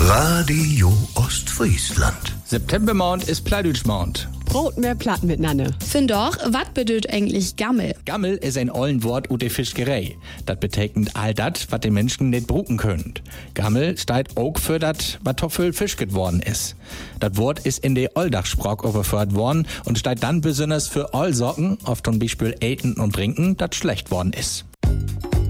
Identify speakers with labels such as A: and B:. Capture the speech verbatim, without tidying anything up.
A: Radio Ostfriesland.
B: Septembermond ist Plattdeutschmond.
C: Brot mehr Platt mit Nanne.
D: Find doch, wat bedeutet eigentlich Gammel?
B: Gammel ist ein ollen Wort ut de Fischgerei. Dat betekent all dat, wat die Menschen nicht bruken können. Gammel steht auch für dat, wat toffel fischget worden ist. Dat Wort ist in de Olldachsprach überführt worden und steht dann besonders für all Sorgen, auf zum Beispiel Eten und Trinken, dat schlecht worden ist.